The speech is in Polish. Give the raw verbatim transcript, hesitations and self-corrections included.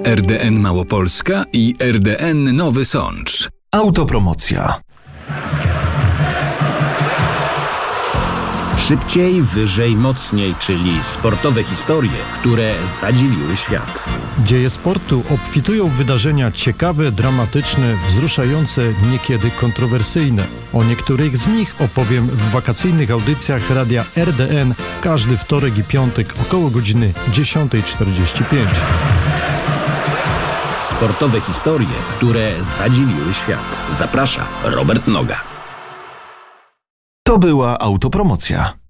R D N Małopolska i R D N Nowy Sącz. Autopromocja. Szybciej, wyżej, mocniej, czyli sportowe historie, które zadziwiły świat. Dzieje sportu obfitują w wydarzenia ciekawe, dramatyczne, wzruszające, niekiedy kontrowersyjne. O niektórych z nich opowiem w wakacyjnych audycjach radia R D N w każdy wtorek i piątek około godziny dziesiąta czterdzieści pięć. Sportowe historie, które zadziwiły świat. Zaprasza Robert Noga. To była autopromocja.